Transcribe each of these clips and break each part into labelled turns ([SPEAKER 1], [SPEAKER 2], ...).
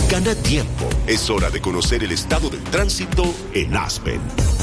[SPEAKER 1] Gana tiempo. Es hora de conocer el estado del tránsito en Aspen.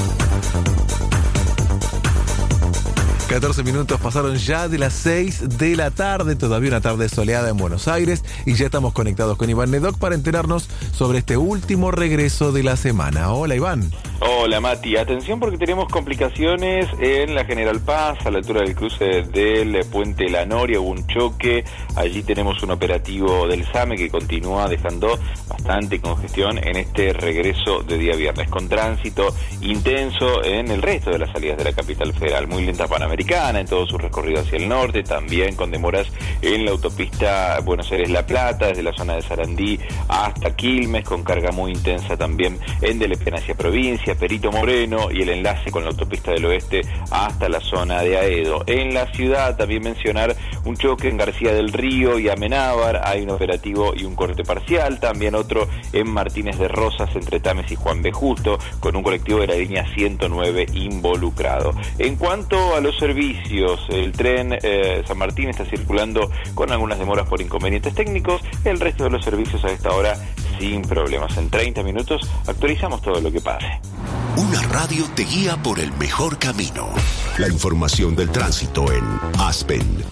[SPEAKER 2] 14 minutos pasaron ya de las 6 de la tarde, todavía una tarde soleada en Buenos Aires, y ya estamos conectados con Iván Nedoc para enterarnos sobre este último regreso de la semana. Hola, Iván.
[SPEAKER 3] Hola, Mati. Atención porque tenemos complicaciones en la General Paz, a la altura del cruce del Puente La Noria, hubo un choque. Allí tenemos un operativo del SAME que continúa dejando bastante congestión en este regreso de día viernes, con tránsito intenso en el resto de las salidas de la capital federal. Muy lenta Panamericana en todo su recorrido hacia el norte, también con demoras en la autopista Buenos Aires-La Plata, desde la zona de Sarandí hasta Quilmes, con carga muy intensa también en Delepena hacia provincia, Perito Moreno, y el enlace con la autopista del oeste hasta la zona de Aedo. En la ciudad también mencionar un choque en García del Río y Amenábar, hay un operativo y un corte parcial, también otro en Martínez de Rosas entre Tames y Juan B. Justo, con un colectivo de la línea 109 involucrado. En cuanto a los servicios, el tren San Martín está circulando con algunas demoras por inconvenientes técnicos, el resto de los servicios a esta hora sin problemas. En 30 minutos actualizamos todo lo que pase.
[SPEAKER 1] Una radio te guía por el mejor camino. La información del tránsito en Aspen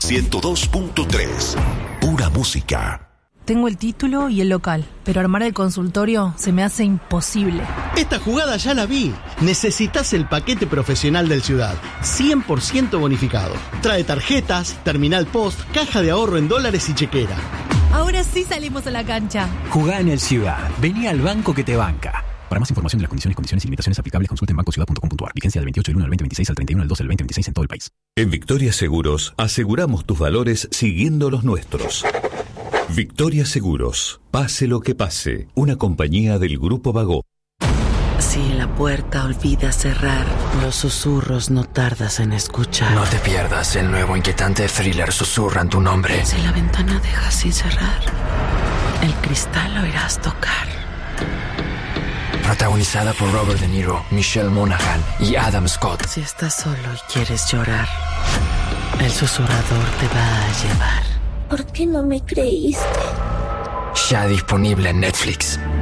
[SPEAKER 1] 102.3. Pura música.
[SPEAKER 4] Tengo el título y el local, pero armar el consultorio se me hace imposible.
[SPEAKER 5] Esta jugada ya la vi. Necesitas el paquete profesional del Ciudad, 100% bonificado. Trae tarjetas, terminal post, caja de ahorro en dólares y chequera.
[SPEAKER 4] Ahora sí salimos a la cancha.
[SPEAKER 6] Jugá en el Ciudad. Vení al banco que te banca. Para más información de las condiciones y limitaciones aplicables, consulte en bancociudad.com.ar. Vigencia del 28 del 1 al 2026 al 31 del 12 del 2026 en todo el país.
[SPEAKER 7] En Victoria Seguros aseguramos tus valores siguiendo los nuestros. Victoria Seguros. Pase lo que pase. Una compañía del Grupo Vago.
[SPEAKER 8] Si la puerta olvida cerrar, los susurros no tardas en escuchar.
[SPEAKER 9] No te pierdas el nuevo inquietante thriller Susurran tu nombre.
[SPEAKER 8] Si la ventana deja sin cerrar, el cristal lo irás tocar.
[SPEAKER 9] Protagonizada por Robert De Niro, Michelle Monaghan y Adam Scott.
[SPEAKER 8] Si estás solo y quieres llorar, el susurrador te va a llevar.
[SPEAKER 10] ¿Por qué no me creíste?
[SPEAKER 9] Ya disponible en Netflix.